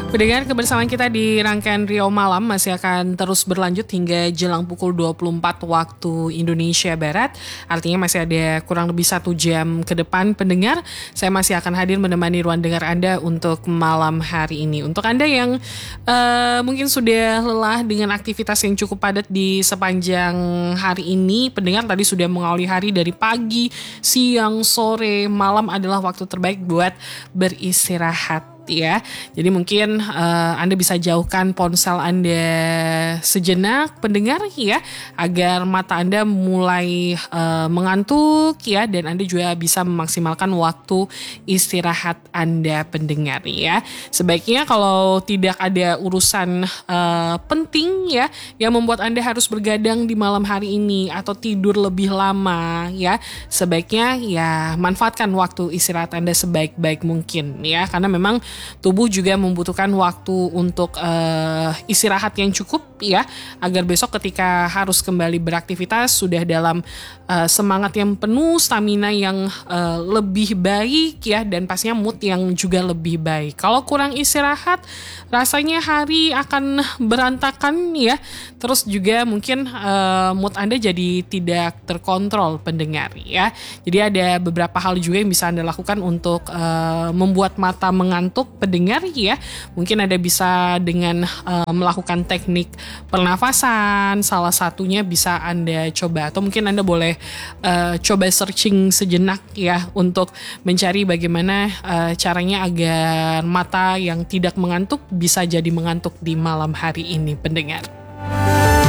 Pendengar, kebersamaan kita di rangkaian Rio Malam masih akan terus berlanjut hingga jelang pukul 24 waktu Indonesia Barat. Artinya masih ada kurang lebih 1 jam ke depan, pendengar. Saya masih akan hadir menemani ruang dengar Anda untuk malam hari ini. Untuk Anda yang mungkin sudah lelah dengan aktivitas yang cukup padat di sepanjang hari ini, pendengar, tadi sudah mengawali hari dari pagi, siang, sore, malam adalah waktu terbaik buat beristirahat. Ya, jadi mungkin Anda bisa jauhkan ponsel Anda sejenak, pendengar, ya, agar mata Anda mulai mengantuk, ya, dan Anda juga bisa memaksimalkan waktu istirahat Anda, pendengar, ya. Sebaiknya kalau tidak ada urusan penting, ya, yang membuat Anda harus bergadang di malam hari ini atau tidur lebih lama, ya, sebaiknya ya manfaatkan waktu istirahat Anda sebaik-baik mungkin, ya, karena memang tubuh juga membutuhkan waktu untuk istirahat yang cukup, ya, agar besok ketika harus kembali beraktivitas sudah dalam semangat yang penuh, stamina yang lebih baik, ya, dan pastinya mood yang juga lebih baik. Kalau kurang istirahat, rasanya hari akan berantakan, ya. Terus juga mungkin mood Anda jadi tidak terkontrol, pendengar, ya. Jadi ada beberapa hal juga yang bisa Anda lakukan untuk membuat mata mengantuk, pendengar, ya. Mungkin Anda bisa dengan melakukan teknik pernafasan, salah satunya bisa Anda coba, atau mungkin Anda boleh coba searching sejenak, ya, untuk mencari bagaimana caranya agar mata yang tidak mengantuk bisa jadi mengantuk di malam hari ini, pendengar.